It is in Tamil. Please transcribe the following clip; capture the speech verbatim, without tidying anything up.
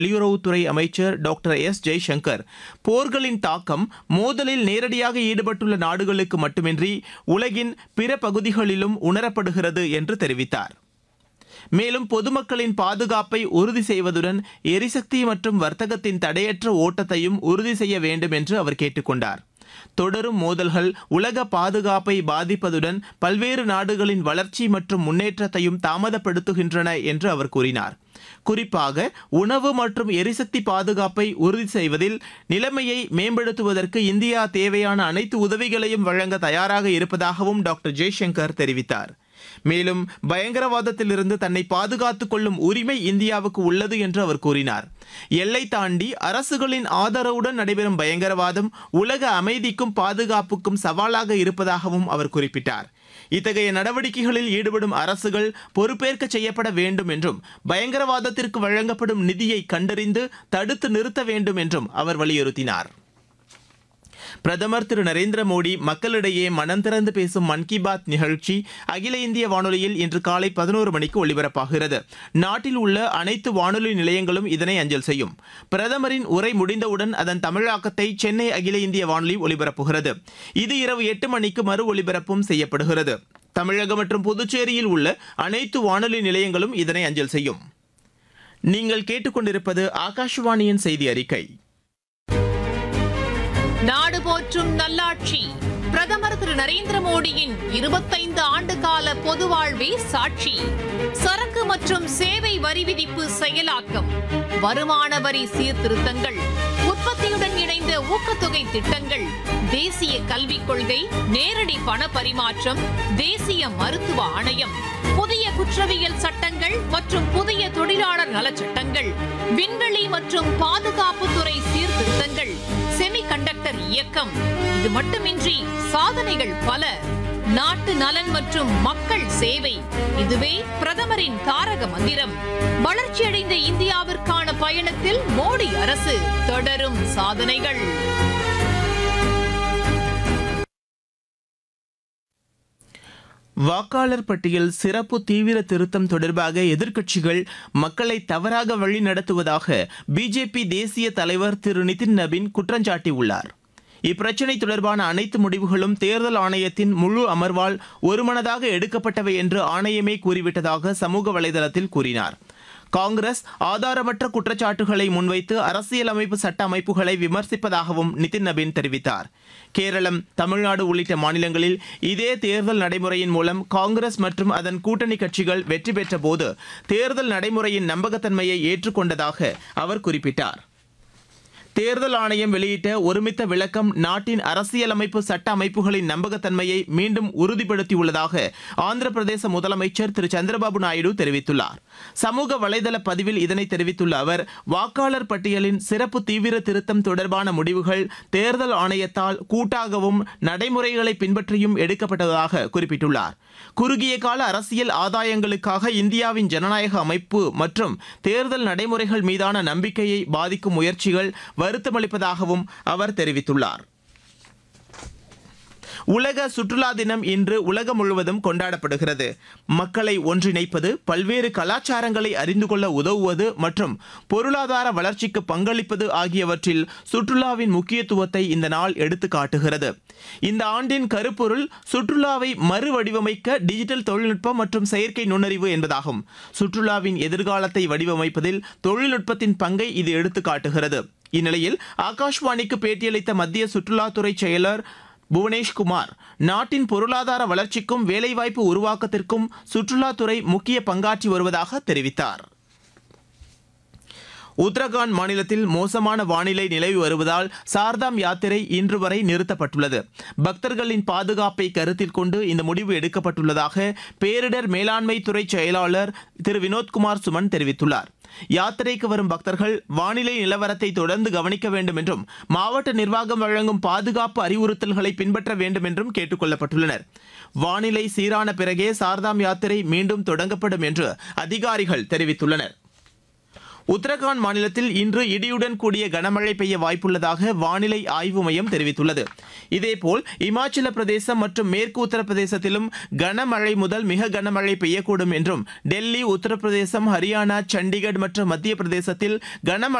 வெளியுறவுத்துறை அமைச்சர் டாக்டர் எஸ் ஜெய்சங்கர் போர்களின் தாக்கம் மோதலில் நேரடியாக ஈடுபட்டுள்ள நாடுகளுக்கு மட்டுமின்றி உலகின் பிற பகுதிகளிலும் உணரப்படுகிறது என்று தெரிவித்தார். மேலும் பொதுமக்களின் பாதுகாப்பை உறுதி செய்வதுடன் எரிசக்தி மற்றும் வர்த்தகத்தின் தடையற்ற ஓட்டத்தையும் உறுதி செய்ய வேண்டும் என்று அவர் கேட்டுக் கொண்டார். தொடரும் மோதல்கள் உலக பாதுகாப்பை பாதிப்பதுடன் பல்வேறு நாடுகளின் வளர்ச்சி மற்றும் முன்னேற்றத்தையும் தாமதப்படுத்துகின்றன என்று அவர் கூறினார். குறிப்பாக உணவு மற்றும் எரிசக்தி பாதுகாப்பை உறுதி செய்வதில் நிலைமையை மேம்படுத்துவதற்கு இந்தியா தேவையான அனைத்து உதவிகளையும் வழங்க தயாராக இருப்பதாகவும் டாக்டர் ஜெய்சங்கர் தெரிவித்தார். மேலும் பயங்கரவாதத்திலிருந்து தன்னை பாதுகாத்துக் கொள்ளும் உரிமை இந்தியாவுக்கு உள்ளது என்று அவர் கூறினார். எல்லை தாண்டி அரசுகளின் ஆதரவுடன் நடைபெறும் பயங்கரவாதம் உலக அமைதிக்கும் பாதுகாப்புக்கும் சவாலாக இருப்பதாகவும் அவர் குறிப்பிட்டார். இத்தகைய நடவடிக்கைகளில் ஈடுபடும் அரசுகள் பொறுப்பேற்க செய்யப்பட வேண்டும் என்றும் பயங்கரவாதத்திற்கு வழங்கப்படும் நிதியை கண்டறிந்து தடுத்து நிறுத்த வேண்டும் என்றும் அவர் வலியுறுத்தினார். பிரதமர் திரு நரேந்திர மோடி மக்களிடையே மனம் திறந்து பேசும் மன் கி பாத் நிகழ்ச்சி அகில இந்திய வானொலியில் இன்று காலை பதினோரு மணிக்கு ஒலிபரப்பாகிறது. நாட்டில் உள்ள அனைத்து வானொலி நிலையங்களும் இதனை அஞ்சல் செய்யும். பிரதமரின் உரை முடிந்தவுடன் அதன் தமிழாக்கத்தை சென்னை அகில இந்திய வானொலி ஒலிபரப்புகிறது. இது இரவு எட்டு மணிக்கு மறு ஒலிபரப்பும் செய்யப்படுகிறது. தமிழகம் மற்றும் புதுச்சேரியில் உள்ள அனைத்து வானொலி நிலையங்களும் இதனை அஞ்சல் செய்யும். நீங்கள் கேட்டுக்கொண்டிருப்பது ஆகாஷவாணியின் செய்தி அறிக்கை. நாடு போற்றும் நல்லாட்சி பிரதமர் திரு நரேந்திர மோடியின் இருபத்தைந்து ஆண்டு கால பொது வாழ்வே சாட்சி. சரக்கு மற்றும் சேவை வரி விதிப்பு செயலாக்கம், வருமான வரி சீர்திருத்தங்கள், உற்பத்தியுடன் இணைந்த ஊக்கத்தொகை திட்டங்கள், தேசிய கல்விக் கொள்கை, நேரடி பண பரிமாற்றம், தேசிய மருத்துவ ஆணையம், புதிய குற்றவியல் சட்டங்கள் மற்றும் புதிய தொழிலாளர் நலச்சட்டங்கள், விண்வெளி மற்றும் பாதுகாப்புத்துறை சீர்திருத்தங்கள், செமிகண்டக்டர் இயக்கம். இது மட்டுமின்றி சாதனைகள் பல. நாட்டு நலன் மற்றும் மக்கள் சேவை, இதுவே பிரதமரின் தாரக மந்திரம். வளர்ச்சியடைந்த இந்தியாவிற்கான பயணத்தில் மோடி அரசு தொடரும் சாதனைகள். வாக்காளர் பட்டியல் சிறப்பு தீவிர திருத்தம் தொடர்பாக எதிர்க்கட்சிகள் மக்களை தவறாக வழிநடத்துவதாக பிஜேபி தேசிய தலைவர் திரு நிதின் நபீன் குற்றஞ்சாட்டியுள்ளார். இப்பிரச்சினை தொடர்பான அனைத்து முடிவுகளும் தேர்தல் ஆணையத்தின் முழு அமர்வால் ஒருமனதாக எடுக்கப்பட்டவை என்று ஆணையமே கூறிவிட்டதாக சமூக வலைதளத்தில் கூறினார். காங்கிரஸ் ஆதாரமற்ற குற்றச்சாட்டுகளை முன்வைத்து அரசியலமைப்பு சட்ட அமைப்புகளை விமர்சிப்பதாகவும் நிதின் நபீன் தெரிவித்தார். கேரளம், தமிழ்நாடு உள்ளிட்ட மாநிலங்களில் இதே தேர்தல் நடைமுறையின் மூலம் காங்கிரஸ் மற்றும் அதன் கூட்டணி கட்சிகள் வெற்றி பெற்ற போது தேர்தல் நடைமுறையின் நம்பகத்தன்மையை ஏற்றுக்கொண்டதாக அவர் குறிப்பிட்டார். தேர்தல் ஆணையம் வெளியிட்ட ஒருமித்த விளக்கம் நாட்டின் அரசியலமைப்பு சட்ட அமைப்புகளின் நம்பகத்தன்மையை மீண்டும் உறுதிப்படுத்தியுள்ளதாக ஆந்திர பிரதேச முதலமைச்சர் திரு சந்திரபாபு நாயுடு தெரிவித்துள்ளார். சமூக வலைதள பதிவில் இதனை தெரிவித்துள்ள அவர், வாக்காளர் பட்டியலின் சிறப்பு தீவிர திருத்தம் தொடர்பான முடிவுகள் தேர்தல் ஆணையத்தால் கூட்டாகவும் நடைமுறைகளை பின்பற்றியும் எடுக்கப்பட்டதாக குறிப்பிட்டுள்ளார். குறுகிய கால அரசியல் ஆதாயங்களுக்காக இந்தியாவின் ஜனநாயக அமைப்பு மற்றும் தேர்தல் நடைமுறைகள் மீதான நம்பிக்கையை பாதிக்கும் முயற்சிகள் வருத்தமளிப்பதாகவும் அவர் தெரிவித்துள்ளார். உலக சுற்றுலா தினம் இன்று உலகம் முழுவதும் கொண்டாடப்படுகிறது. மக்களை ஒன்றிணைப்பது, பல்வேறு கலாச்சாரங்களை அறிந்து கொள்ள உதவுவது மற்றும் பொருளாதார வளர்ச்சிக்கு பங்களிப்பது ஆகியவற்றில் சுற்றுலாவின் முக்கியத்துவத்தை இந்த நாள் எடுத்து காட்டுகிறது. இந்த ஆண்டின் கருப்பொருள் சுற்றுலாவை மறுவடிவமைக்க டிஜிட்டல் தொழில்நுட்பம் மற்றும் செயற்கை நுண்ணறிவு என்பதாகும். சுற்றுலாவின் எதிர்காலத்தை வடிவமைப்பதில் தொழில்நுட்பத்தின் பங்கை இது எடுத்து காட்டுகிறது. இந்நிலையில் ஆகாஷ்வாணிக்கு பேட்டியளித்த மத்திய சுற்றுலாத்துறை செயலர் புவனேஷ்குமார், நாட்டின் பொருளாதார வளர்ச்சிக்கும் வேலைவாய்ப்பு உருவாக்கத்திற்கும் சுற்றுலாத்துறை முக்கிய பங்காற்றி வருவதாக தெரிவித்தார். உத்தரகாண்ட் மாநிலத்தில் மோசமான வானிலை நிலவி வருவதால் சார்தாம் யாத்திரை இன்று வரை நிறுத்தப்பட்டுள்ளது. பக்தர்களின் பாதுகாப்பை கருத்தில் கொண்டு இந்த முடிவு எடுக்கப்பட்டுள்ளதாக பேரிடர் மேலாண்மை துறை செயலாளர் திரு வினோத்குமார் சுமன் தெரிவித்துள்ளார். யாத்திரைக்கு வரும் பக்தர்கள் வானிலை நிலவரத்தை தொடர்ந்து கவனிக்க வேண்டும் என்றும் மாவட்ட நிர்வாகம் வழங்கும் பாதுகாப்பு அறிவுறுத்தல்களை பின்பற்ற வேண்டும் என்றும் கேட்டுக் கொள்ளப்பட்டுள்ளனர். வானிலை சீரான பிறகே சார்தாம் யாத்திரை மீண்டும் தொடங்கப்படும் என்று அதிகாரிகள் தெரிவித்துள்ளனர். உத்தரகாண்ட் மாநிலத்தில் இன்று இடியுடன் கூடிய கனமழை பெய்ய வாய்ப்புள்ளதாக வானிலை ஆய்வு மையம் தெரிவித்துள்ளது. இதேபோல் இமாச்சல பிரதேசம் மற்றும் மேற்கு உத்தரப்பிரதேசத்திலும் கனமழை முதல் மிக கனமழை பெய்யக்கூடும் என்றும், டெல்லி, உத்தரப்பிரதேசம், ஹரியானா, சண்டிகர் மற்றும் மத்திய பிரதேசத்தில் கனமழை